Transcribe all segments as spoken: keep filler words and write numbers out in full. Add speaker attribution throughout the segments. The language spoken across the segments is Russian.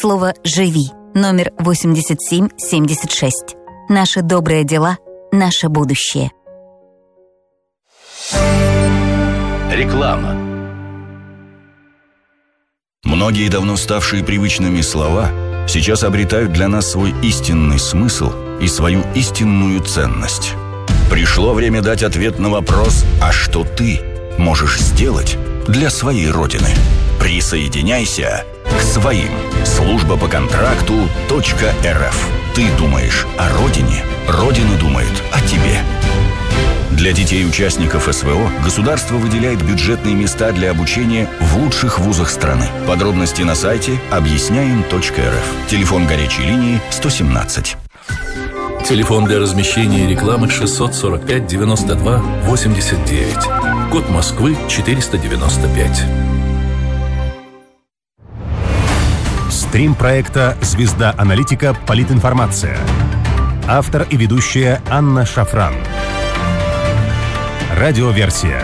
Speaker 1: слово «Живи». Номер восемьдесят семь семьдесят шесть. Наши добрые дела, наше будущее.
Speaker 2: Реклама. Многие давно ставшие привычными слова сейчас обретают для нас свой истинный смысл и свою истинную ценность. Пришло время дать ответ на вопрос: а что ты можешь сделать для своей Родины? Присоединяйся к своим. Служба по контракту .рф. Ты думаешь о Родине, Родина думает о тебе. Для детей-участников СВО государство выделяет бюджетные места для обучения в лучших вузах страны. Подробности на сайте объясняем точка эр эф. Телефон горячей линии сто семнадцать.
Speaker 3: Телефон для размещения рекламы шестьсот сорок пять девяносто два восемьдесят девять. Код Москвы четыреста девяносто пять.
Speaker 4: Стрим проекта «Звезда аналитика. Политинформация». Автор и ведущая Анна Шафран. Радиоверсия.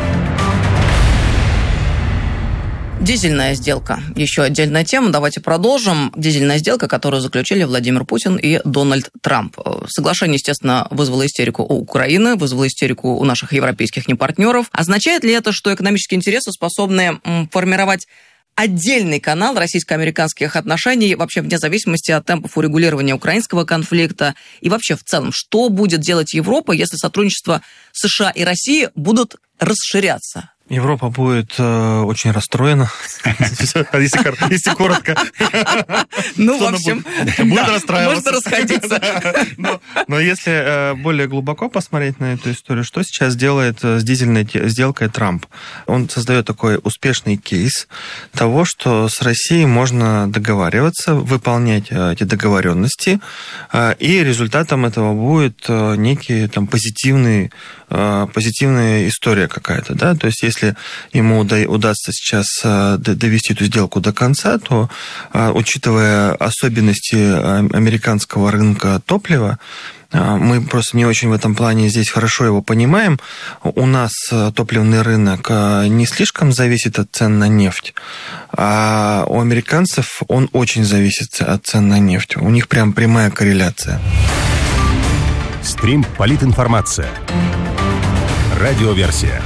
Speaker 5: Дизельная сделка. Еще отдельная тема. Давайте продолжим. Дизельная сделка, которую заключили Владимир Путин и Дональд Трамп. Соглашение, естественно, вызвало истерику у Украины, вызвало истерику у наших европейских непартнеров. Означает ли это, что экономические интересы способны формировать отдельный канал российско-американских отношений, вообще вне зависимости от темпов урегулирования украинского конфликта и вообще в целом, что будет делать Европа, если сотрудничество США и России будут расширяться?
Speaker 6: Европа будет э, очень расстроена, если, если коротко.
Speaker 5: Ну, в общем,
Speaker 6: будет расстраиваться.
Speaker 5: Можно расходиться.
Speaker 6: но, но если э, более глубоко посмотреть на эту историю, что сейчас делает с дизельной сделкой Трамп? Он создает такой успешный кейс того, что с Россией можно договариваться, выполнять э, эти договоренности, э, и результатом этого будет э, некий там позитивный, э, позитивная история какая-то, да, то есть если Если ему удастся сейчас довести эту сделку до конца, то, учитывая особенности американского рынка топлива, мы просто не очень в этом плане здесь хорошо его понимаем. У нас топливный рынок не слишком зависит от цен на нефть, а у американцев он очень зависит от цен на нефть. У них прям прямая корреляция.
Speaker 4: Стрим «Политинформация». Радиоверсия.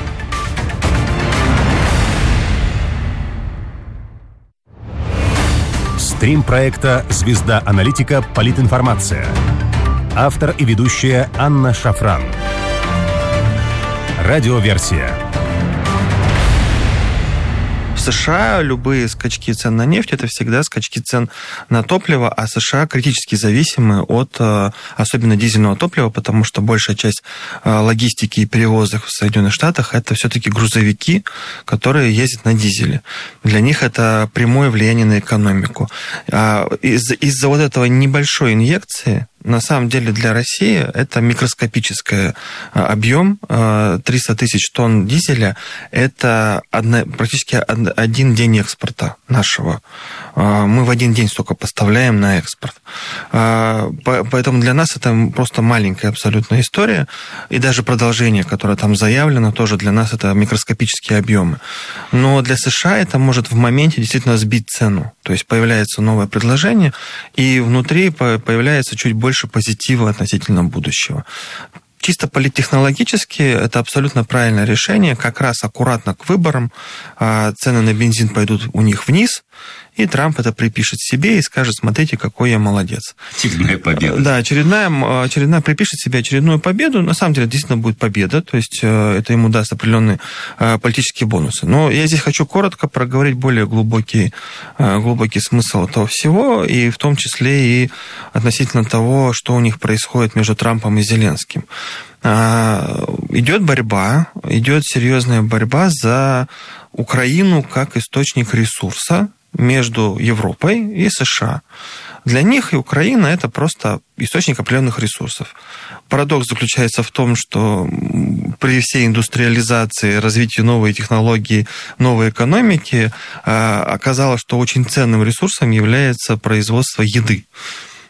Speaker 4: Стрим проекта «Звезда аналитика. Политинформация». Автор и ведущая Анна Шафран. Радиоверсия.
Speaker 6: В США любые скачки цен на нефть – это всегда скачки цен на топливо, а США критически зависимы от, особенно дизельного топлива, потому что большая часть логистики и перевозок в Соединенных Штатах – это все-таки грузовики, которые ездят на дизеле. Для них это прямое влияние на экономику. Из- из-за вот этого небольшой инъекции на самом деле для России это микроскопический объем. триста тысяч тонн дизеля – это одна, практически один день экспорта нашего. Мы в один день столько поставляем на экспорт. Поэтому для нас это просто маленькая абсолютно история. И даже продолжение, которое там заявлено, тоже для нас это микроскопические объемы. Но для США это может в моменте действительно сбить цену. То есть появляется новое предложение, и внутри появляется чуть больше больше позитива относительно будущего. Чисто политтехнологически это абсолютно правильное решение, как раз аккуратно к выборам. Цены на бензин пойдут у них вниз, и Трамп это припишет себе и скажет: смотрите, какой я молодец.
Speaker 2: Очередная победа.
Speaker 6: Да, очередная, очередная припишет себе очередную победу. На самом деле, действительно будет победа, то есть это ему даст определенные политические бонусы. Но я здесь хочу коротко проговорить более глубокий, глубокий смысл этого всего, и в том числе и относительно того, что у них происходит между Трампом и Зеленским. Идет борьба, идет серьезная борьба за Украину как источник ресурса между Европой и США. Для них и Украина – это просто источник определенных ресурсов. Парадокс заключается в том, что при всей индустриализации, развитии новой технологии, новой экономики, оказалось, что очень ценным ресурсом является производство еды.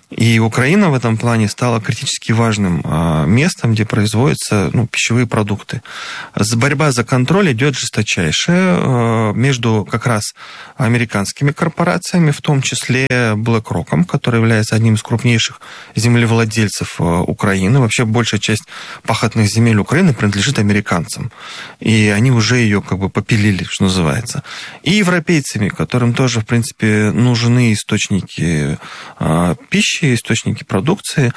Speaker 6: И Украина в этом плане стала критически важным местом, где производятся ну, пищевые продукты. Борьба за контроль идет жесточайшая между как раз американскими корпорациями, в том числе BlackRock, который является одним из крупнейших землевладельцев Украины. Вообще большая часть пахотных земель Украины принадлежит американцам. И они уже ее как бы попилили, что называется. И европейцами, которым тоже, в принципе, нужны источники пищи, источники продукции,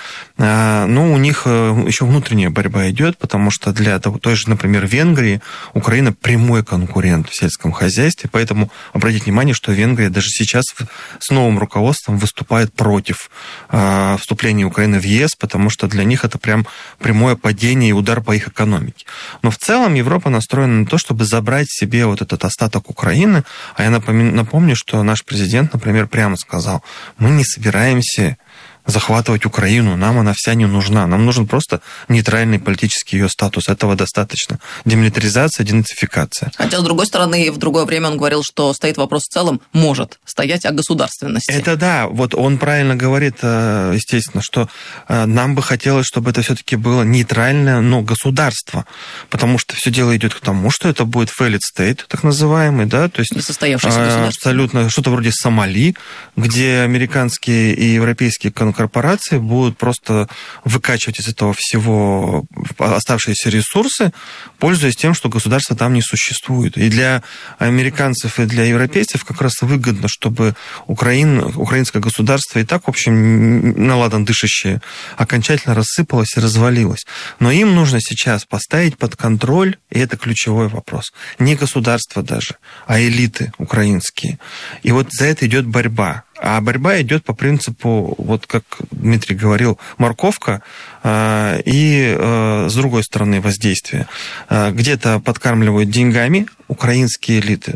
Speaker 6: но у них еще внутренняя борьба идет, потому что для той же, например, Венгрии Украина прямой конкурент в сельском хозяйстве, поэтому обратите внимание, что Венгрия даже сейчас с новым руководством выступает против вступления Украины в ЕС, потому что для них это прям прямое падение и удар по их экономике. Но в целом Европа настроена на то, чтобы забрать себе вот этот остаток Украины, а я напомню, что наш президент, например, прямо сказал, мы не собираемся захватывать Украину, нам она вся не нужна. Нам нужен просто нейтральный политический ее статус. Этого достаточно. Демилитаризация, денацификация.
Speaker 5: Хотя, с другой стороны, в другое время он говорил, что стоит вопрос в целом, может стоять о государственности.
Speaker 6: Это да. Вот он правильно говорит, естественно, что нам бы хотелось, чтобы это все-таки было нейтральное, но государство. Потому что все дело идет к тому, что это будет failed state, так называемый, да, то есть
Speaker 5: несостоявшееся государство.
Speaker 6: Абсолютно что-то вроде Сомали, где американские и европейские корпорации будут просто выкачивать из этого всего оставшиеся ресурсы, пользуясь тем, что государства там не существует. И для американцев, и для европейцев как раз выгодно, чтобы Украина, украинское государство и так, в общем, наладан дышащее, окончательно рассыпалось и развалилось. Но им нужно сейчас поставить под контроль, и это ключевой вопрос, не государство даже, а элиты украинские. И вот за это идет борьба. А борьба идет по принципу, вот как Дмитрий говорил, морковка э, и, э, с другой стороны, воздействие. Э, где-то подкармливают деньгами украинские элиты,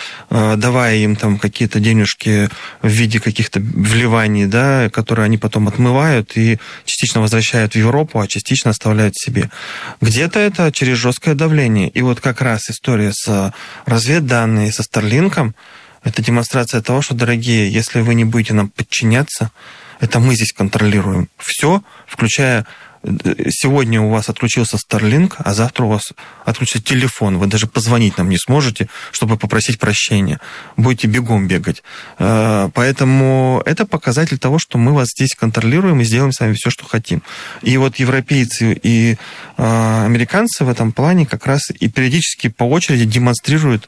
Speaker 6: э, давая им там какие-то денежки в виде каких-то вливаний, да, которые они потом отмывают и частично возвращают в Европу, а частично оставляют себе. Где-то это через жесткое давление. И вот как раз история с разведданными, со Старлинком, это демонстрация того, что, дорогие, если вы не будете нам подчиняться, это мы здесь контролируем все, включая... Сегодня у вас отключился Starlink, а завтра у вас отключится телефон. Вы даже позвонить нам не сможете, чтобы попросить прощения. Будете бегом бегать. Поэтому это показатель того, что мы вас здесь контролируем и сделаем с вами все, что хотим. И вот европейцы и американцы в этом плане как раз и периодически по очереди демонстрируют,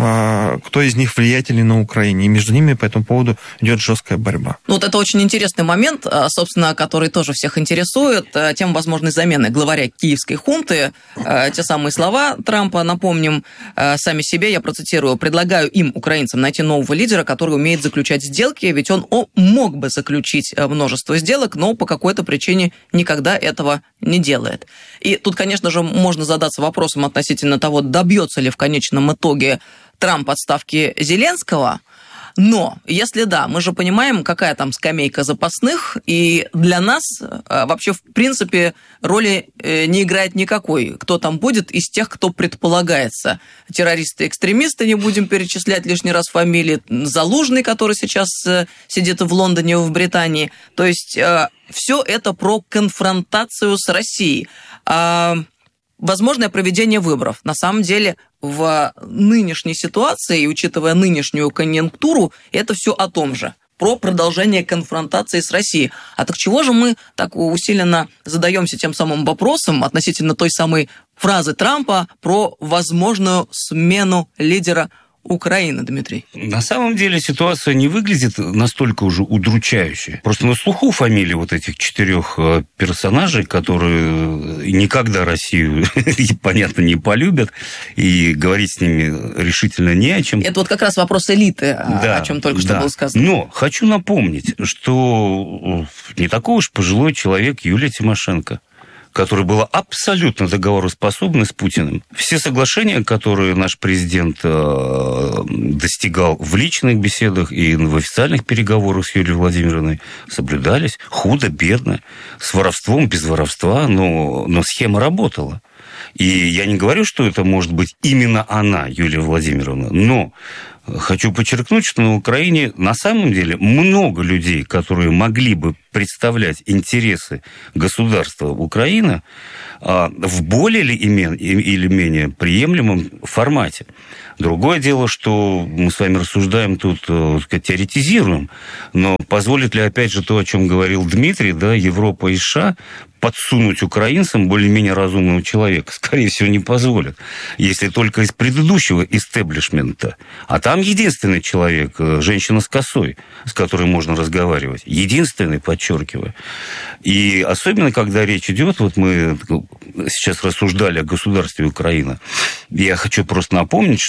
Speaker 6: кто из них влиятельный на Украине. И между ними по этому поводу идет жесткая борьба.
Speaker 5: Ну, вот это очень интересный момент, собственно, который тоже всех интересует. Тема возможной замены главаря киевской хунты. Те самые слова Трампа, напомним, сами себе, я процитирую, «Предлагаю им, украинцам, найти нового лидера, который умеет заключать сделки, ведь он мог бы заключить множество сделок, но по какой-то причине никогда этого не делает». И тут, конечно же, можно задаться вопросом относительно того, добьется ли в конечном итоге Трамп отставки Зеленского. Но, если да, мы же понимаем, какая там скамейка запасных, и для нас вообще, в принципе, роли не играет никакой, кто там будет из тех, кто предполагается. Террористы-экстремисты, не будем перечислять лишний раз фамилии, Залужный, который сейчас сидит в Лондоне, в Британии. То есть все это про конфронтацию с Россией. Возможное проведение выборов. На самом деле, в нынешней ситуации, и учитывая нынешнюю конъюнктуру, это все о том же. Про продолжение конфронтации с Россией. А так чего же мы так усиленно задаемся тем самым вопросом относительно той самой фразы Трампа про возможную смену лидера Украины, Дмитрий?
Speaker 7: На самом деле ситуация не выглядит настолько уже удручающе. Просто на слуху фамилии вот этих четырех персонажей, которые никогда Россию, понятно, не полюбят, и говорить с ними решительно не о чем.
Speaker 5: Это вот как раз вопрос элиты, да, о чем только что
Speaker 7: да.
Speaker 5: было сказано.
Speaker 7: Но хочу напомнить, что не такой уж пожилой человек Юлия Тимошенко, которая была абсолютно договороспособна с Путиным. Все соглашения, которые наш президент достигал в личных беседах и в официальных переговорах с Юлией Владимировной, соблюдались худо-бедно, с воровством, без воровства, но, но схема работала. И я не говорю, что это может быть именно она, Юлия Владимировна, но Хочу подчеркнуть, что на Украине на самом деле много людей, которые могли бы представлять интересы государства Украины в более или менее приемлемом формате. Другое дело, что мы с вами рассуждаем тут, сказать, теоретизируем, но позволит ли, опять же, то, о чем говорил Дмитрий, да, Европа и США подсунуть украинцам более-менее разумного человека? Скорее всего, не позволят. Если только из предыдущего истеблишмента. А там единственный человек, женщина с косой, с которой можно разговаривать. Единственный, подчеркиваю. И особенно, когда речь идет, вот мы сейчас рассуждали о государстве Украины, я хочу просто напомнить,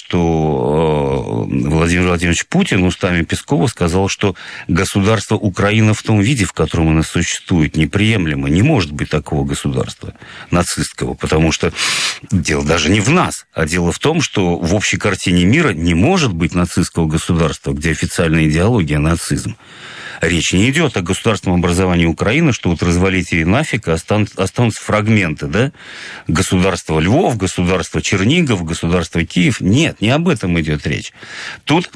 Speaker 7: что Владимир Владимирович Путин устами Пескова сказал, что государство Украина в том виде, в котором оно существует, неприемлемо. Не может быть такого государства нацистского, потому что дело даже не в нас, а дело в том, что в общей картине мира не может быть нацистского государства, где официальная идеология нацизм. Речь не идет о государственном образовании Украины, что вот развалите и нафиг, и останутся, останутся фрагменты, да? Государство Львов, государство Чернигов, государство Киев. Нет, не об этом идет речь. Тут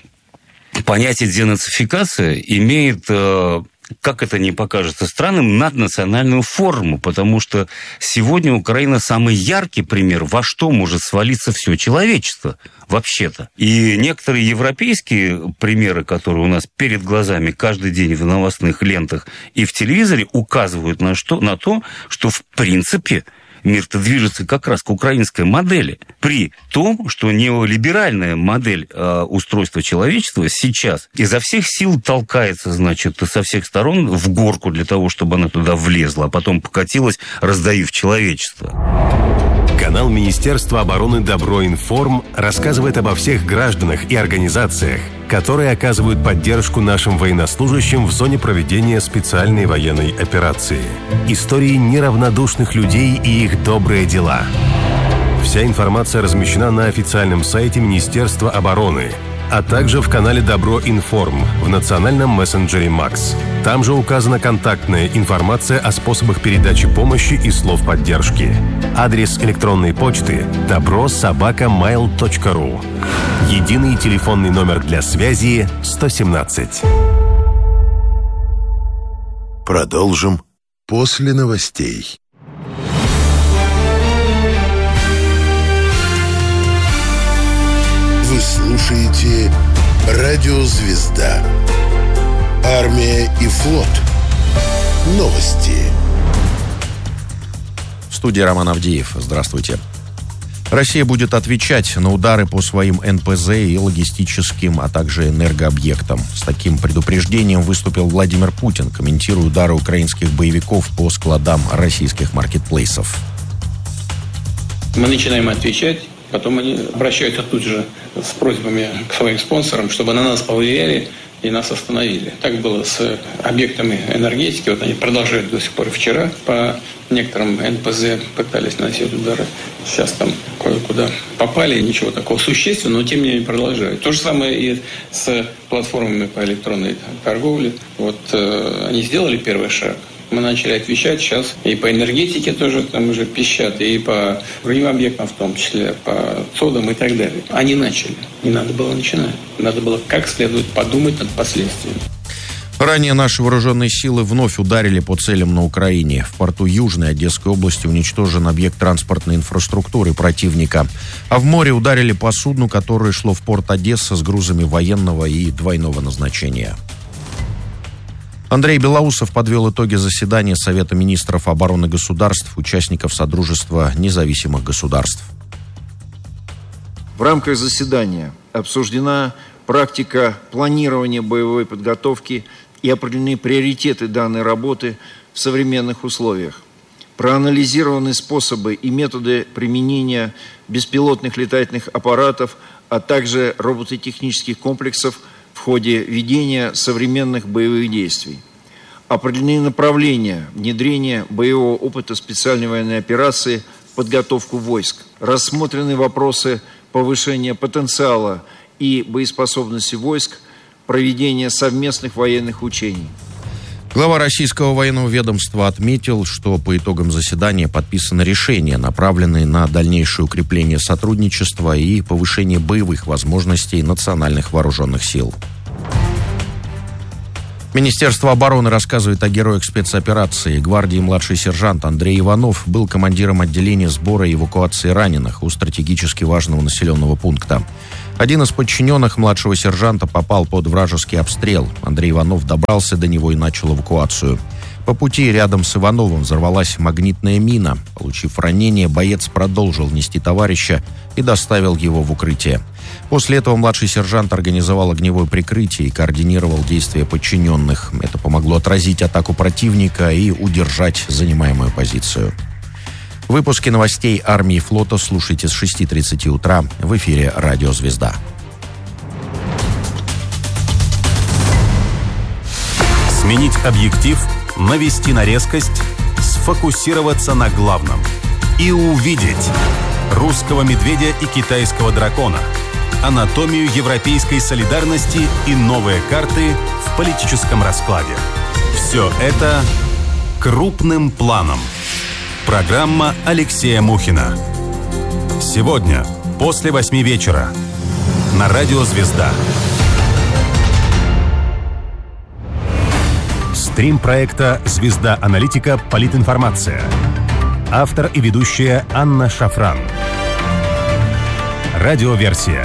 Speaker 7: понятие денацификация имеет, как это ни покажется странным, наднациональную форму, потому что сегодня Украина самый яркий пример, во что может свалиться все человечество, вообще-то. И некоторые европейские примеры, которые у нас перед глазами каждый день в новостных лентах и в телевизоре, указывают на, что, на то, что в принципе мир-то движется как раз к украинской модели. При том, что неолиберальная модель э, устройства человечества сейчас изо всех сил толкается, значит, со всех сторон в горку для того, чтобы она туда влезла, а потом покатилась, раздавив человечество.
Speaker 4: Канал Министерства обороны «Добро-Информ» рассказывает обо всех гражданах и организациях, которые оказывают поддержку нашим военнослужащим в зоне проведения специальной военной операции. Истории неравнодушных людей и их добрые дела. Вся информация размещена на официальном сайте Министерства обороны, а также в канале «Добро-Информ» в национальном мессенджере «Макс». Там же указана контактная информация о способах передачи помощи и слов поддержки. Адрес электронной почты добро собака майл точка ру. Единый телефонный номер для связи сто семнадцать.
Speaker 8: Продолжим после новостей. Вы слушаете «Радио Звезда». Армия и флот. Новости.
Speaker 9: В студии Роман Авдеев. Здравствуйте. Россия будет отвечать на удары по своим эн пэ зэ и логистическим, а также энергообъектам. С таким предупреждением выступил Владимир Путин, комментируя удары украинских боевиков по складам российских маркетплейсов.
Speaker 10: Мы начинаем отвечать, потом они обращаются тут же с просьбами к своим спонсорам, чтобы на нас повлияли и нас остановили. Так было с объектами энергетики. Вот они продолжают до сих пор. Вчера по некоторым эн пэ зэ пытались наносить удары. Сейчас там кое-куда попали. Ничего такого существенного, но тем не менее продолжают. То же самое и с платформами по электронной торговле. Вот э, они сделали первый шаг. Мы начали отвечать сейчас и по энергетике тоже там уже пищат, и по другим объектам, в том числе по цодам и так далее. Они начали. Не надо было начинать. Надо было как следует подумать над последствиями.
Speaker 9: Ранее наши вооруженные силы вновь ударили по целям на Украине. В порту Южной Одесской области уничтожен объект транспортной инфраструктуры противника. А в море ударили по судну, которое шло в порт Одесса с грузами военного и двойного назначения. Андрей Белоусов подвел итоги заседания Совета министров обороны государств, участников Содружества независимых государств.
Speaker 11: В рамках заседания обсуждена практика планирования боевой подготовки и определены приоритеты данной работы в современных условиях. Проанализированы способы и методы применения беспилотных летательных аппаратов, а также робототехнических комплексов в ходе ведения современных боевых действий. Определены направления внедрения боевого опыта специальной военной операции в подготовку войск. Рассмотрены вопросы повышения потенциала и боеспособности войск, проведения совместных военных учений.
Speaker 9: Глава российского военного ведомства отметил, что по итогам заседания подписано решение, направленное на дальнейшее укрепление сотрудничества и повышение боевых возможностей национальных вооруженных сил. Министерство обороны рассказывает о героях спецоперации. Гвардии младший сержант Андрей Иванов был командиром отделения сбора и эвакуации раненых у стратегически важного населенного пункта. Один из подчиненных младшего сержанта попал под вражеский обстрел. Андрей Иванов добрался до него и начал эвакуацию. По пути рядом с Ивановым взорвалась магнитная мина. Получив ранение, боец продолжил нести товарища и доставил его в укрытие. После этого младший сержант организовал огневое прикрытие и координировал действия подчиненных. Это помогло отразить атаку противника и удержать занимаемую позицию. Выпуски новостей армии и флота слушайте с шести тридцати утра в эфире «Радио Звезда».
Speaker 12: Сменить объектив, навести на резкость, сфокусироваться на главном и увидеть русского медведя и китайского дракона, анатомию европейской солидарности и новые карты в политическом раскладе. Все это крупным планом. Программа Алексея Мухина. Сегодня, после восьми вечера, на Радио Звезда. Стрим проекта «Звезда Аналитика. Политинформация». Автор и ведущая Анна Шафран. Радиоверсия.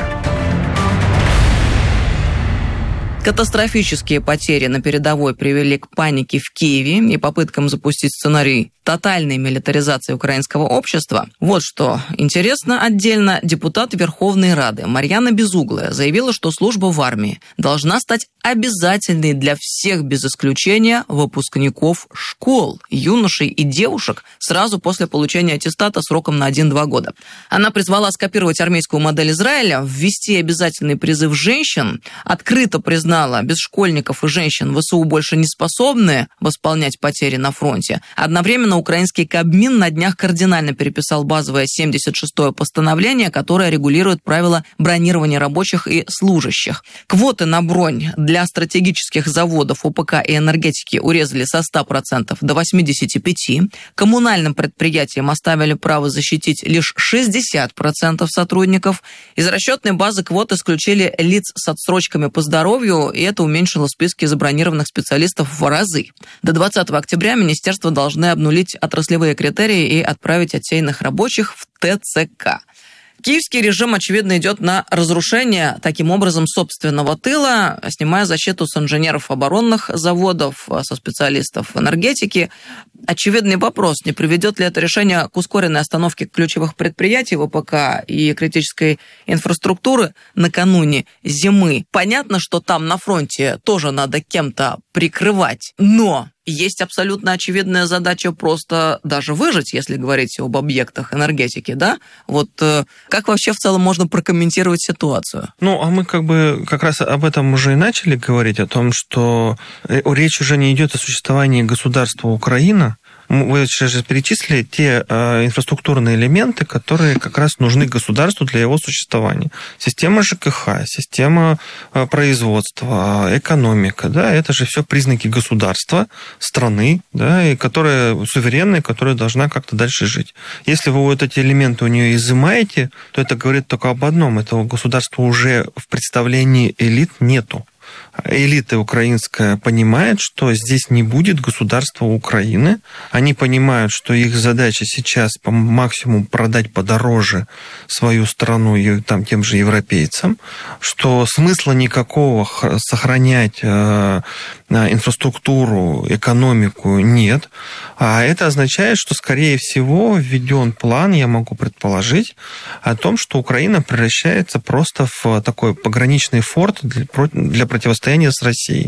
Speaker 5: Катастрофические потери на передовой привели к панике в Киеве и попыткам запустить сценарий тотальной милитаризации украинского общества. Вот что интересно отдельно. Депутат Верховной Рады Марьяна Безуглая заявила, что служба в армии должна стать обязательной для всех без исключения выпускников школ, юношей и девушек сразу после получения аттестата сроком на один-два года. Она призвала скопировать армейскую модель Израиля, ввести обязательный призыв женщин, открыто признала, без школьников и женщин ВСУ больше не способны восполнять потери на фронте. Одновременно украинский Кабмин на днях кардинально переписал базовое семьдесят шестое постановление, которое регулирует правила бронирования рабочих и служащих. Квоты на бронь для стратегических заводов ОПК и энергетики урезали со ста процентов до восьмидесяти пяти процентов. Коммунальным предприятиям оставили право защитить лишь шестьдесят процентов сотрудников. Из расчетной базы квот исключили лиц с отсрочками по здоровью, и это уменьшило списки забронированных специалистов в разы. До двадцатого октября министерства должны обнулить отраслевые критерии и отправить отсеянных рабочих в ТЦК. Киевский режим, очевидно, идет на разрушение, таким образом, собственного тыла, снимая защиту с инженеров оборонных заводов, со специалистов энергетики. Очевидный вопрос, не приведет ли это решение к ускоренной остановке ключевых предприятий ВПК и критической инфраструктуры накануне зимы. Понятно, что там на фронте тоже надо кем-то прикрывать, но есть абсолютно очевидная задача просто даже выжить, если говорить об объектах энергетики, да? Вот э, как вообще в целом можно прокомментировать ситуацию?
Speaker 6: Ну, а мы как бы как раз об этом уже и начали говорить, о том, что речь уже не идет о существовании государства Украина. Вы сейчас же перечислили те э, инфраструктурные элементы, которые как раз нужны государству для его существования. Система ЖКХ, система э, производства, экономика, да, это же все признаки государства, страны, да, и которая суверенная, которая должна как-то дальше жить. Если вы вот эти элементы у нее изымаете, то это говорит только об одном: этого государства уже в представлении элит нету. Элита украинская понимает, что здесь не будет государства Украины. Они понимают, что их задача сейчас по максимуму продать подороже свою страну и там, тем же европейцам, что смысла никакого сохранять э, инфраструктуру, экономику нет. А это означает, что, скорее всего, введен план, я могу предположить, о том, что Украина превращается просто в такой пограничный форт для, для противостояния с Россией.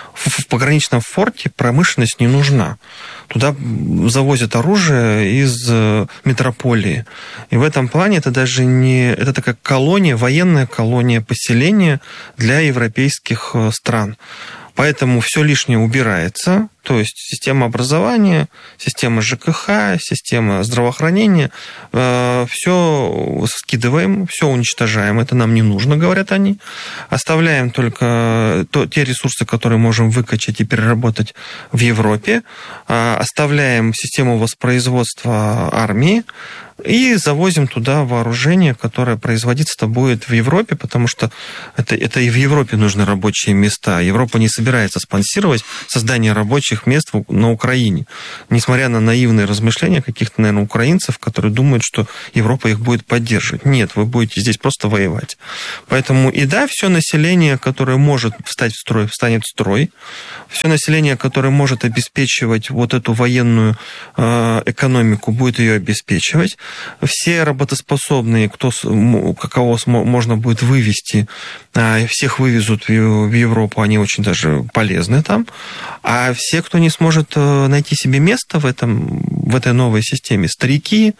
Speaker 6: В пограничном форте промышленность не нужна. Туда завозят оружие из метрополии. И в этом плане это даже не... Это такая колония, военная колония, поселение для европейских стран. Поэтому все лишнее убирается, то есть система образования, система ЖКХ, система здравоохранения, э, все скидываем, все уничтожаем, это нам не нужно, говорят они. Оставляем только то, те ресурсы, которые можем выкачать и переработать в Европе, э, оставляем систему воспроизводства армии, и завозим туда вооружение, которое производиться-то будет в Европе, потому что это, это и в Европе нужны рабочие места. Европа не собирается спонсировать создание рабочих мест на Украине. Несмотря на наивные размышления каких-то, наверное, украинцев, которые думают, что Европа их будет поддерживать. Нет, вы будете здесь просто воевать. Поэтому и да, все население, которое может встать в строй, встанет в строй. Все население, которое может обеспечивать вот эту военную э, экономику, будет ее обеспечивать. Все работоспособные, кто, кого можно будет вывести, всех вывезут в Европу, они очень даже полезны там. А все, кто не сможет найти себе место в, этом, в этой новой системе, старики,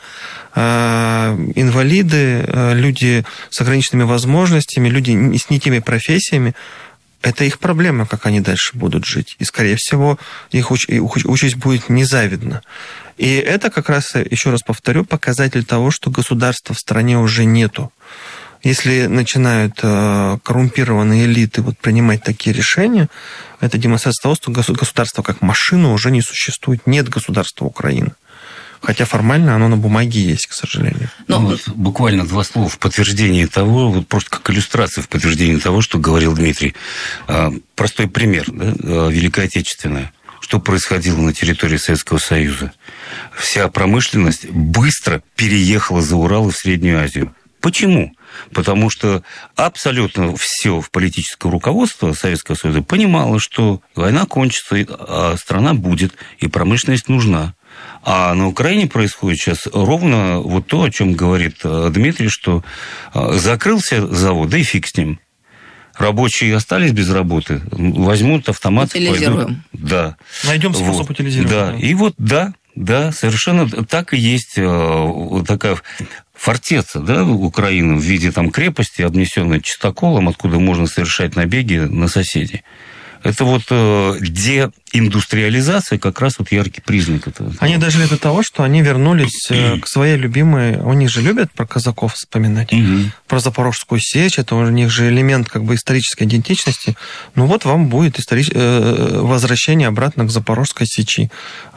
Speaker 6: инвалиды, люди с ограниченными возможностями, люди с не теми профессиями, это их проблема, как они дальше будут жить. И, скорее всего, их участь будет незавидна. И это как раз, еще раз повторю, показатель того, что государства в стране уже нету. Если начинают коррумпированные элиты вот принимать такие решения, это демонстрация того, что государство как машина уже не существует. Нет государства Украины. Хотя формально оно на бумаге есть, к сожалению.
Speaker 7: Но... Ну, вот буквально два слова в подтверждении того, вот просто как иллюстрация в подтверждении того, что говорил Дмитрий. Простой пример, да, Великая Отечественная. Что происходило на территории Советского Союза? Вся промышленность быстро переехала за Урал и в Среднюю Азию. Почему? Потому что абсолютно все в политическое руководство Советского Союза понимало, что война кончится, а страна будет, и промышленность нужна. А на Украине происходит сейчас ровно вот то, о чем говорит Дмитрий, что закрылся завод, да и фиг с ним. Рабочие остались без работы, возьмут автомат, пойдут. Да.
Speaker 6: Найдем способ
Speaker 7: вот.
Speaker 6: утилизировать.
Speaker 7: Да. И вот да, да, совершенно так и есть вот такая фортеца, да, Украины в виде там крепости, обнесенной чистоколом, откуда можно совершать набеги на соседей. Это вот э, деиндустриализация как раз вот яркий признак этого.
Speaker 6: Они дожили до того, что они вернулись к своей любимой... Они же любят про казаков вспоминать, угу. Про Запорожскую сечь, это у них же элемент как бы исторической идентичности. Ну вот вам будет историч... возвращение обратно к Запорожской сечи.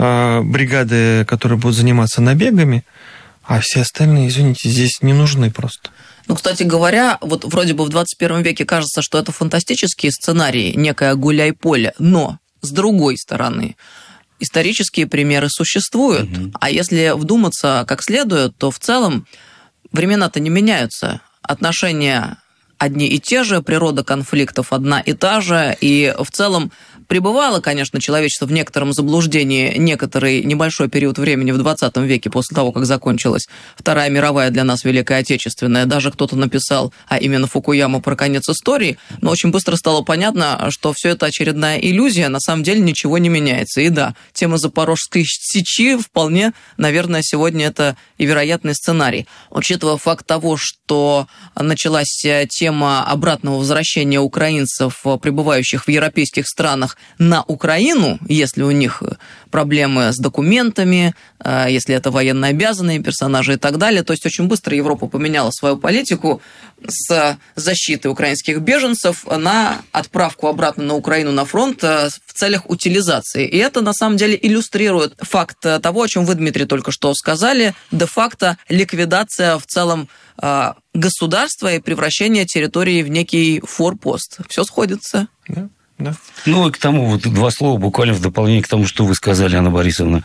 Speaker 6: Бригады, которые будут заниматься набегами, а все остальные, извините, здесь не нужны просто.
Speaker 5: Ну, кстати говоря, вот вроде бы в двадцать первом веке кажется, что это фантастические сценарии, некое гуляй-поле, но, с другой стороны, исторические примеры существуют, угу. А если вдуматься как следует, то в целом времена-то не меняются, отношения одни и те же, природа конфликтов одна и та же, и в целом пребывало, конечно, человечество в некотором заблуждении некоторый небольшой период времени в двадцатом веке, после того, как закончилась Вторая мировая, для нас Великая Отечественная. Даже кто-то написал, а именно Фукуяма, про конец истории, но очень быстро стало понятно, что все это очередная иллюзия, на самом деле ничего не меняется. И да, тема Запорожской сечи вполне, наверное, сегодня это и вероятный сценарий. Учитывая факт того, что началась тема обратного возвращения украинцев, пребывающих в европейских странах, на Украину, если у них проблемы с документами, если это военно обязанные персонажи и так далее. То есть очень быстро Европа поменяла свою политику с защиты украинских беженцев на отправку обратно на Украину на фронт в целях утилизации. И это на самом деле иллюстрирует факт того, о чем вы, Дмитрий, только что сказали, де-факто ликвидация в целом государства и превращение территории в некий форпост. Все сходится.
Speaker 6: Да. Да.
Speaker 7: Ну, и к тому, вот два слова буквально в дополнение к тому, что вы сказали, Анна Борисовна.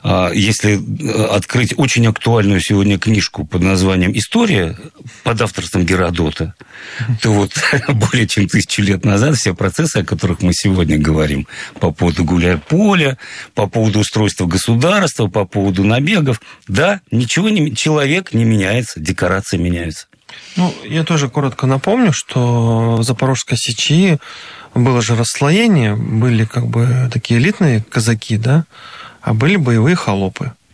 Speaker 7: Если открыть очень актуальную сегодня книжку под названием «История» под авторством Геродота, то вот более чем тысячу лет назад все процессы, о которых мы сегодня говорим, по поводу гуляй-поля, по поводу устройства государства, по поводу набегов, да, ничего не... Человек не меняется, декорации меняются.
Speaker 6: Ну, я тоже коротко напомню, что в Запорожской сечи было же расслоение, были как бы такие элитные казаки, да, а были боевые холопы.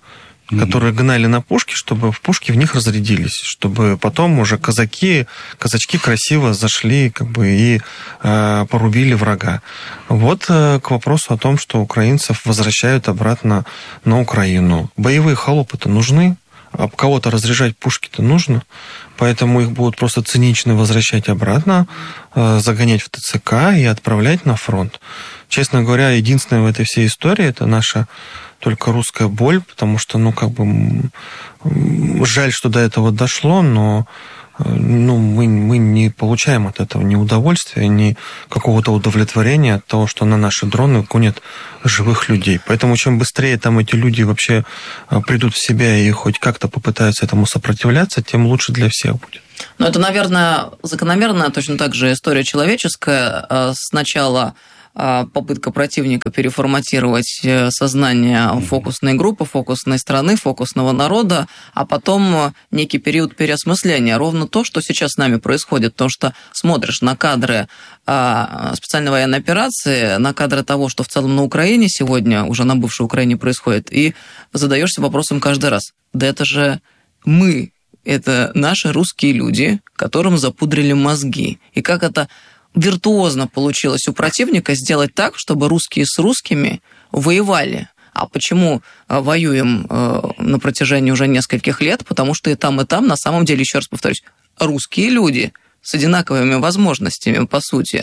Speaker 6: mm-hmm. которые гнали на пушки, чтобы в пушки в них разрядились, чтобы потом уже казаки, казачки красиво зашли как бы, и э, порубили врага. Вот э, к вопросу о том, что украинцев возвращают обратно на Украину. Боевые холопы-то нужны, об кого-то разряжать пушки-то нужно, поэтому их будут просто цинично возвращать обратно, э, загонять в ТЦК и отправлять на фронт. Честно говоря, единственное в этой всей истории это наша только русская боль, потому что, ну, как бы, жаль, что до этого дошло, но ну, мы, мы не получаем от этого ни удовольствия, ни какого-то удовлетворения от того, что на наши дроны гонят живых людей. Поэтому чем быстрее там эти люди вообще придут в себя и хоть как-то попытаются этому сопротивляться, тем лучше для всех будет.
Speaker 5: Ну, это, наверное, закономерная, точно так же история человеческая. Сначала попытка противника переформатировать сознание фокусной группы, фокусной страны, фокусного народа, а потом некий период переосмысления. Ровно то, что сейчас с нами происходит. Потому что смотришь на кадры специальной военной операции, на кадры того, что в целом на Украине сегодня, уже на бывшей Украине происходит, и задаешься вопросом каждый раз. Да это же мы, это наши русские люди, которым запудрили мозги. И как это виртуозно получилось у противника сделать так, чтобы русские с русскими воевали. А почему воюем на протяжении уже нескольких лет? Потому что и там, и там, на самом деле, еще раз повторюсь, русские люди с одинаковыми возможностями, по сути.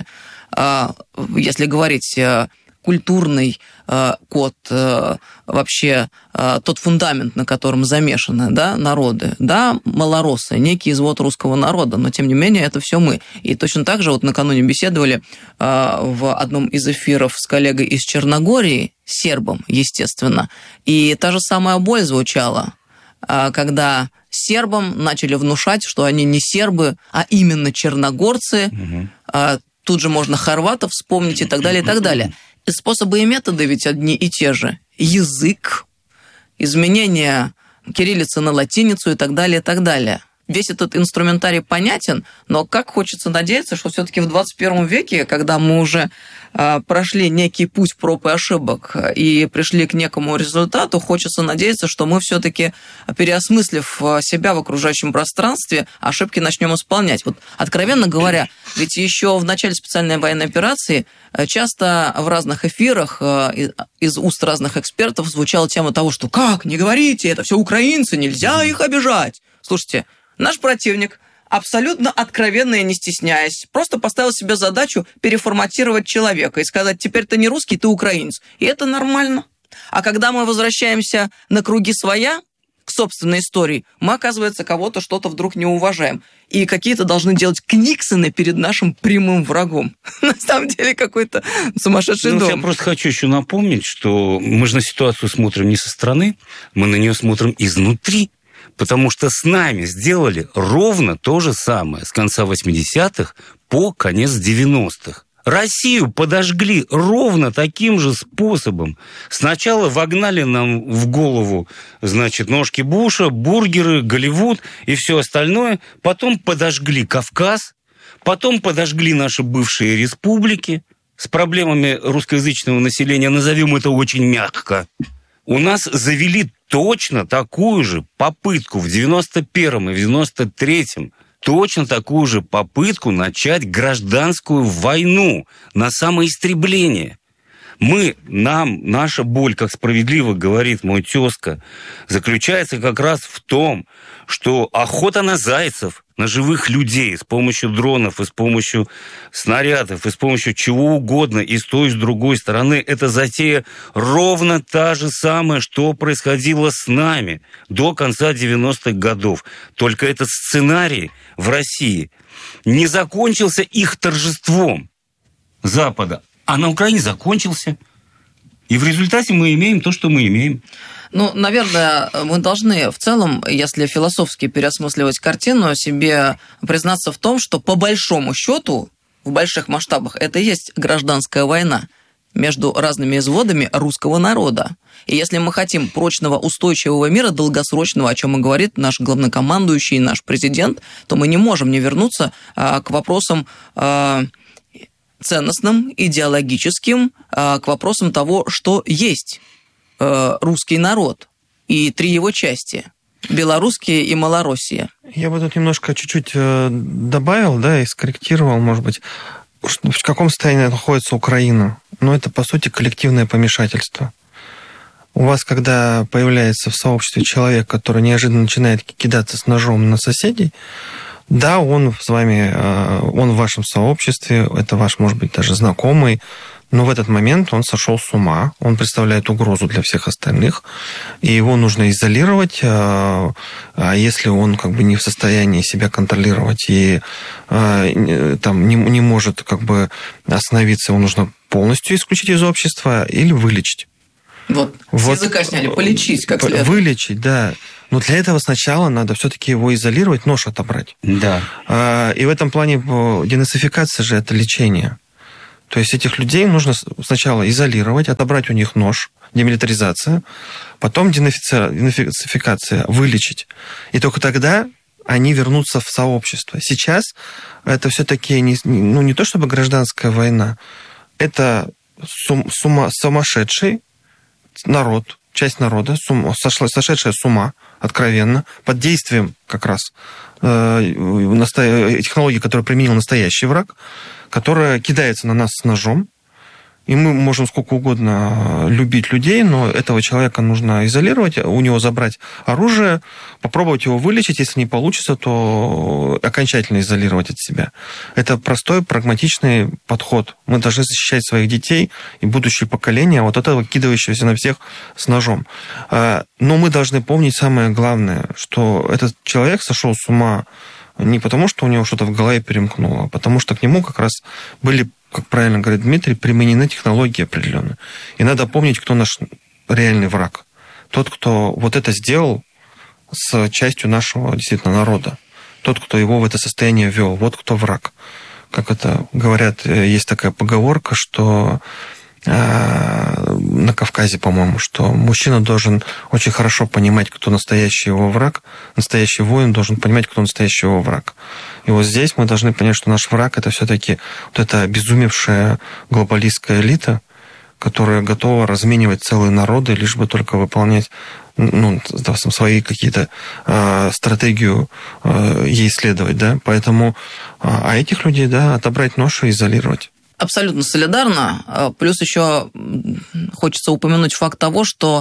Speaker 5: Если говорить культурный код, вообще тот фундамент, на котором замешаны, да, народы, да, малороссы, некий извод русского народа, но тем не менее это все мы. И точно так же вот накануне беседовали в одном из эфиров с коллегой из Черногории, сербом, естественно, и та же самая боль звучала, когда сербам начали внушать, что они не сербы, а именно черногорцы, угу. Тут же можно хорватов вспомнить и так далее, и так далее. И способы и методы ведь одни и те же. Язык, изменение кириллицы на латиницу и так далее, и так далее. Весь этот инструментарий понятен, но как хочется надеяться, что все-таки в двадцать первом веке, когда мы уже э, прошли некий путь проб и ошибок и пришли к некому результату, хочется надеяться, что мы все-таки, переосмыслив себя в окружающем пространстве, ошибки начнем исполнять. Вот, откровенно говоря, ведь еще в начале специальной военной операции часто в разных эфирах э, из уст разных экспертов звучала тема того, что «как, не говорите, это все украинцы, нельзя их обижать». Слушайте, наш противник, абсолютно откровенно и не стесняясь, просто поставил себе задачу переформатировать человека и сказать, теперь ты не русский, ты украинец. И это нормально. А когда мы возвращаемся на круги своя, к собственной истории, мы, оказывается, кого-то что-то вдруг не уважаем. И какие-то должны делать книксоны перед нашим прямым врагом. На самом деле какой-то сумасшедший
Speaker 7: ну,
Speaker 5: дом.
Speaker 7: Я просто хочу еще напомнить, что мы же на ситуацию смотрим не со стороны, мы на нее смотрим изнутри. Потому что с нами сделали ровно то же самое с конца восьмидесятых по конец девяностых. Россию подожгли ровно таким же способом. Сначала вогнали нам в голову, значит, ножки Буша, бургеры, Голливуд и все остальное. Потом подожгли Кавказ, потом подожгли наши бывшие республики с проблемами русскоязычного населения, назовем это очень мягко. У нас завели точно такую же попытку в девяносто первом и в девяносто третьем, точно такую же попытку начать гражданскую войну на самоистребление. Мы, нам, наша боль, как справедливо говорит мой тезка, заключается как раз в том, что охота на зайцев, на живых людей с помощью дронов, и с помощью снарядов, и с помощью чего угодно, и с той, и с другой стороны, это затея ровно та же самая, что происходило с нами до конца девяностых годов. Только этот сценарий в России не закончился их торжеством Запада, а на Украине закончился. И в результате мы имеем то, что мы имеем.
Speaker 5: Ну, наверное, мы должны в целом, если философски переосмысливать картину, себе признаться в том, что по большому счету, в больших масштабах, это и есть гражданская война между разными изводами русского народа. И если мы хотим прочного, устойчивого мира, долгосрочного, о чем и говорит наш главнокомандующий, наш президент, то мы не можем не вернуться а, к вопросам а, ценностным, идеологическим, а, к вопросам того, что есть русский народ. и три его части – Белорусские и Малороссия.
Speaker 6: Я бы тут немножко чуть-чуть добавил, да, и скорректировал, может быть, в каком состоянии находится Украина. Ну, это, по сути, коллективное помешательство. У вас, когда появляется в сообществе человек, который неожиданно начинает кидаться с ножом на соседей, да, он с вами, он в вашем сообществе, это ваш, может быть, даже знакомый, но в этот момент он сошел с ума, он представляет угрозу для всех остальных, и его нужно изолировать, а если он как бы не в состоянии себя контролировать и там, не, не может как бы остановиться, его нужно полностью исключить из общества или вылечить.
Speaker 5: Вот,
Speaker 6: вот
Speaker 5: с языка сняли, полечить как следует.
Speaker 6: Вылечить, да. Но для этого сначала надо все-таки его изолировать, нож отобрать.
Speaker 7: Да.
Speaker 6: И в этом плане денацификация же это лечение. То есть этих людей нужно сначала изолировать, отобрать у них нож, демилитаризация, потом денацификация, вылечить. И только тогда они вернутся в сообщество. Сейчас это все-таки не, ну, не то чтобы гражданская война, это сум, сума, сумасшедший народ, часть народа, сум, сошла, сошедшая с ума, откровенно, под действием как раз э, технологии, которые применил настоящий враг, которая кидается на нас с ножом. И мы можем сколько угодно любить людей, но этого человека нужно изолировать, у него забрать оружие, попробовать его вылечить. Если не получится, то окончательно изолировать от себя. Это простой, прагматичный подход. Мы должны защищать своих детей и будущее поколение от этого кидающегося на всех с ножом. Но мы должны помнить самое главное, что этот человек сошел с ума не потому, что у него что-то в голове перемкнуло, а потому что к нему как раз были, как правильно говорит Дмитрий, применены технологии определенные. И надо помнить, кто наш реальный враг. Тот, кто вот это сделал с частью нашего действительно народа. Тот, кто его в это состояние ввел. Вот кто враг. Как это говорят, есть такая поговорка, что на Кавказе, по-моему, что мужчина должен очень хорошо понимать, кто настоящий его враг, настоящий воин должен понимать, кто настоящий его враг. И вот здесь мы должны понять, что наш враг – это все-таки вот эта обезумевшая глобалистская элита, которая готова разменивать целые народы, лишь бы только выполнять ну, свои какие-то э, стратегию э, ей следовать, да, поэтому, э, а этих людей, да, отобрать нож и изолировать.
Speaker 5: Абсолютно солидарно. Плюс еще хочется упомянуть факт того, что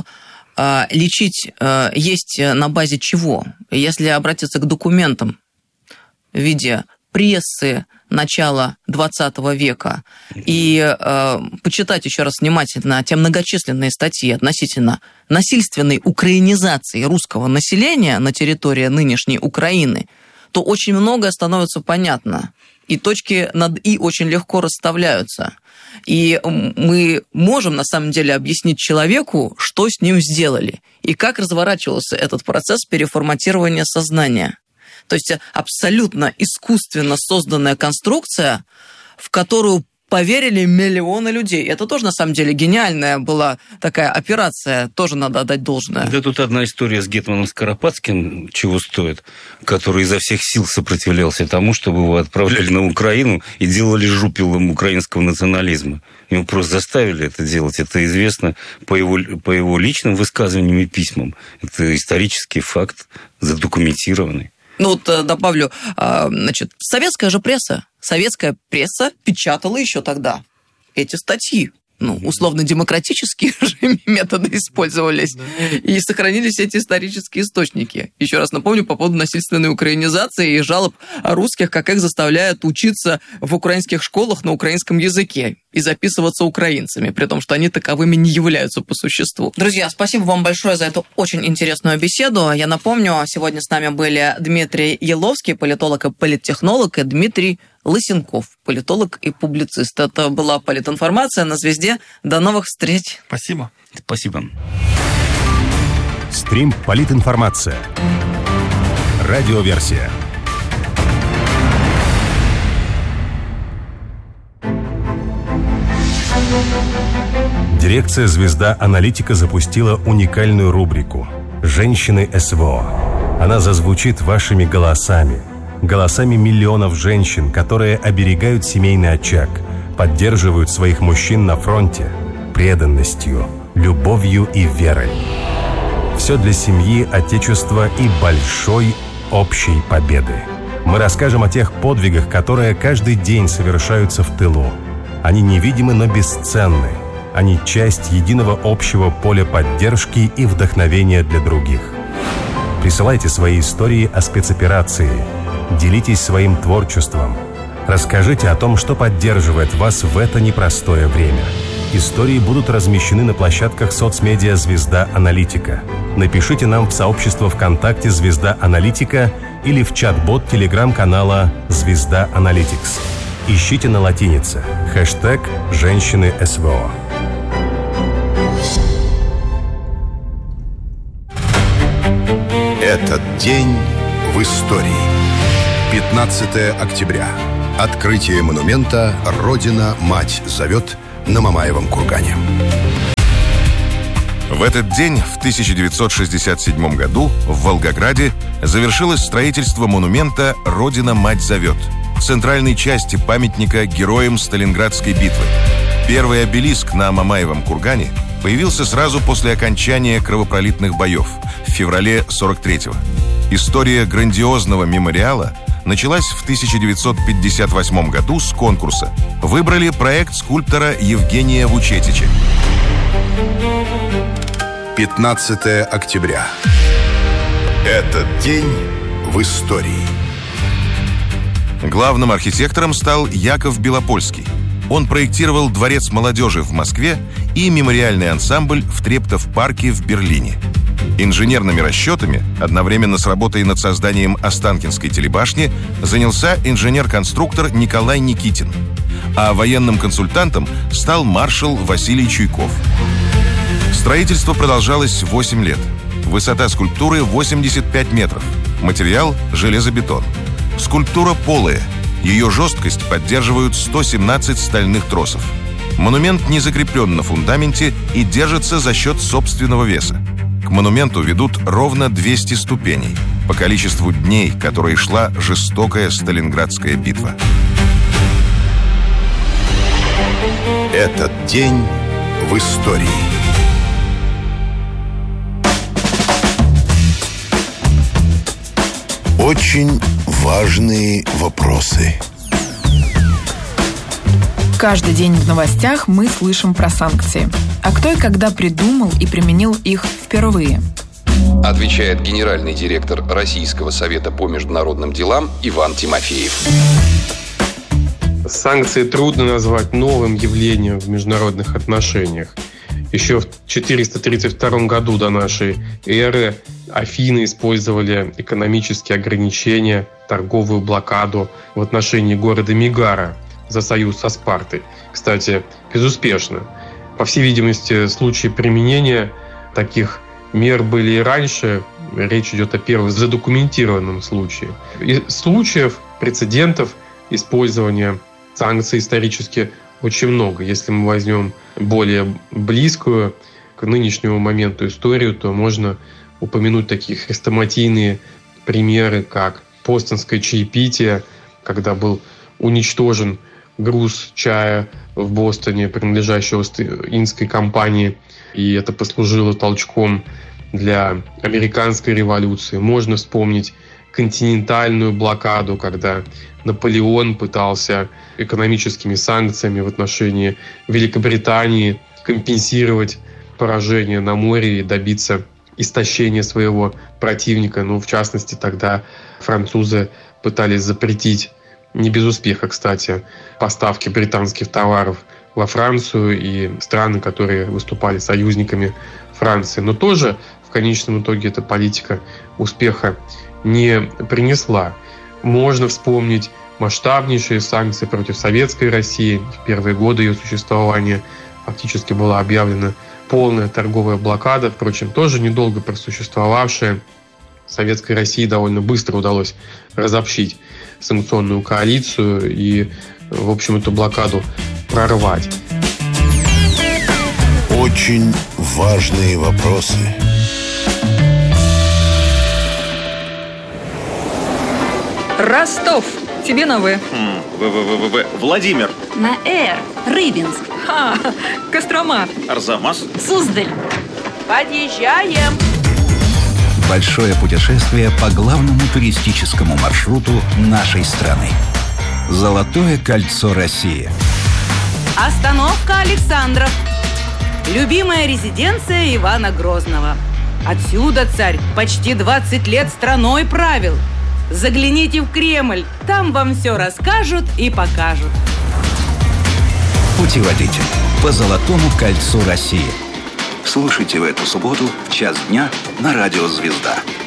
Speaker 5: лечить есть на базе чего? Если обратиться к документам в виде прессы начала двадцатого века и э, почитать еще раз внимательно те многочисленные статьи относительно насильственной украинизации русского населения на территории нынешней Украины, то очень многое становится понятно. И точки над «и» очень легко расставляются. И мы можем, на самом деле, объяснить человеку, что с ним сделали, и как разворачивался этот процесс переформатирования сознания. То есть абсолютно искусственно созданная конструкция, в которую поверили миллионы людей. Это тоже, на самом деле, гениальная была такая операция, тоже надо отдать должное.
Speaker 7: Да тут одна история с гетманом Скоропадским чего стоит, который изо всех сил сопротивлялся тому, чтобы его отправляли на Украину и делали жупелом украинского национализма. Ему просто заставили это делать. Это известно по его, по его личным высказываниям и письмам. Это исторический факт, задокументированный.
Speaker 5: Ну вот добавлю, значит, советская же пресса, советская пресса печатала еще тогда эти статьи. Ну, условно-демократические же методы использовались, да. И сохранились эти исторические источники. Еще раз напомню по поводу насильственной украинизации и жалоб русских, как их заставляют учиться в украинских школах на украинском языке и записываться украинцами, при том, что они таковыми не являются по существу. Друзья, спасибо вам большое за эту очень интересную беседу. Я напомню, сегодня с нами были Дмитрий Еловский, политолог и политтехнолог, и Дмитрий Лысенков, политолог и публицист. Это была политинформация на «Звезде». До новых встреч.
Speaker 6: Спасибо.
Speaker 7: Спасибо.
Speaker 12: Стрим «Политинформация». Радиоверсия. Дирекция «Звезда Аналитика» запустила уникальную рубрику «Женщины СВО». Она зазвучит вашими голосами. Голосами миллионов женщин, которые оберегают семейный очаг, поддерживают своих мужчин на фронте преданностью, любовью и верой. Все для семьи, отечества и большой общей победы. Мы расскажем о тех подвигах, которые каждый день совершаются в тылу. Они невидимы, но бесценны. Они часть единого общего поля поддержки и вдохновения для других. Присылайте свои истории о спецоперации. Делитесь своим творчеством. Расскажите о том, что поддерживает вас в это непростое время. Истории будут размещены на площадках соцмедиа «Звезда Аналитика». Напишите нам в сообщество ВКонтакте «Звезда Аналитика» или в чат-бот телеграм-канала «Звезда Аналитикс». Ищите на латинице хэштег «Женщины СВО».
Speaker 8: Этот день в истории. пятнадцатое октября. Открытие монумента «Родина-мать зовет» на Мамаевом кургане.
Speaker 13: В этот день, в тысяча девятьсот шестьдесят седьмом году, в Волгограде завершилось строительство монумента «Родина-мать зовет», центральной части памятника героям Сталинградской битвы. Первый обелиск на Мамаевом кургане появился сразу после окончания кровопролитных боев в феврале сорок третьего. История грандиозного мемориала началась в тысяча девятьсот пятьдесят восьмом году с конкурса. Выбрали проект скульптора Евгения Вучетича.
Speaker 8: пятнадцатое октября. Этот день в истории.
Speaker 13: Главным архитектором стал Яков Белопольский. Он проектировал Дворец молодежи в Москве и мемориальный ансамбль в Трептов-парке в Берлине. Инженерными расчетами, одновременно с работой над созданием Останкинской телебашни, занялся инженер-конструктор Николай Никитин. А военным консультантом стал маршал Василий Чуйков. Строительство продолжалось восемь лет. Высота скульптуры восемьдесят пять метров. Материал – железобетон. Скульптура полая. Ее жесткость поддерживают сто семнадцать стальных тросов. Монумент не закреплен на фундаменте и держится за счет собственного веса. К монументу ведут ровно двести ступеней по количеству дней, которые шла жестокая Сталинградская битва.
Speaker 8: Этот день в истории. Очень важные вопросы.
Speaker 14: Каждый день в новостях мы слышим про санкции. А кто и когда придумал и применил их впервые?
Speaker 15: Отвечает генеральный директор Российского совета по международным делам Иван Тимофеев.
Speaker 16: Санкции трудно назвать новым явлением в международных отношениях. Еще в четыреста тридцать втором году до нашей эры Афины использовали экономические ограничения, торговую блокаду в отношении города Мегара за союз со Спартой. Кстати, безуспешно. По всей видимости, случаи применения таких мер были и раньше. Речь идет о первом задокументированном случае. И случаев, прецедентов использования санкций исторически очень много. Если мы возьмем более близкую к нынешнему моменту историю, то можно упомянуть такие хрестоматийные примеры, как Бостонское чаепитие, когда был уничтожен груз чая в Бостоне, принадлежащего Индской компании, и это послужило толчком для американской революции. Можно вспомнить континентальную блокаду, когда Наполеон пытался экономическими санкциями в отношении Великобритании компенсировать поражение на море и добиться истощения своего противника. Ну, в частности, тогда французы пытались запретить, не без успеха, кстати, поставки британских товаров во Францию и страны, которые выступали союзниками Франции. Но тоже в конечном итоге эта политика успеха не принесла. Можно вспомнить масштабнейшие санкции против Советской России. В первые годы ее существования фактически была объявлена полная торговая блокада, впрочем, тоже недолго просуществовавшая. Советской России довольно быстро удалось разобщить санкционную коалицию и, в общем, эту блокаду прорвать.
Speaker 8: Очень важные вопросы.
Speaker 17: Ростов. Тебе на В.
Speaker 18: В-В-В-В. Владимир.
Speaker 17: На Р. Рыбинск. Ха, Кострома.
Speaker 18: Арзамас.
Speaker 17: Суздаль.
Speaker 19: Подъезжаем. большое путешествие по главному туристическому маршруту нашей страны. Золотое кольцо России.
Speaker 20: Остановка Александров. Любимая резиденция Ивана Грозного. Отсюда царь почти двадцать лет страной правил. Загляните в Кремль, там вам все расскажут и покажут.
Speaker 19: Путеводитель по Золотому кольцу России. Слушайте в эту субботу в час дня на радио «Звезда».